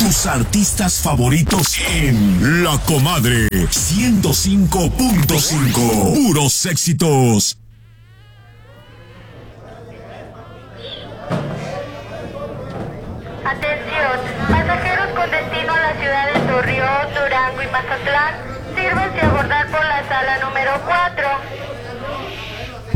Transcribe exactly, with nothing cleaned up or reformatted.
tus artistas favoritos en La Comadre ciento cinco punto cinco. Puros éxitos. Atención, pasajeros con destino a la ciudad de Torreón, Durango y Mazatlán, sírvanse a abordar por la sala número cuatro.